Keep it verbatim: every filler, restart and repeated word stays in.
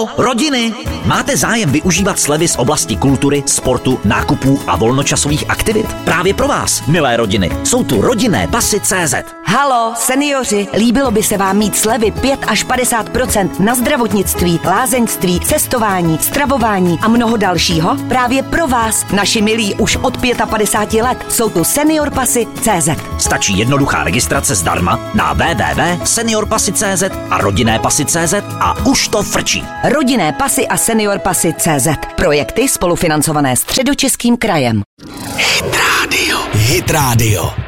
Haló, rodiny! Máte zájem využívat slevy z oblasti kultury, sportu, nákupů a volnočasových aktivit? Právě pro vás, milé rodiny, jsou tu rodinné pasy tečka cé zet. Halo, seniori, líbilo by se vám mít slevy pět až padesát procent na zdravotnictví, lázeňství, cestování, stravování a mnoho dalšího? Právě pro vás, naši milí už od padesát pět let, jsou tu senior pasy tečka cé zet. Stačí jednoduchá registrace zdarma na w w w tečka senior pasy tečka cé zet a rodinné pasy tečka cé zet a už to frčí. Rodinné pasy a senior pasy tečka cé zet. Projekty spolufinancované Středočeským krajem. Hit Radio. Hit Radio.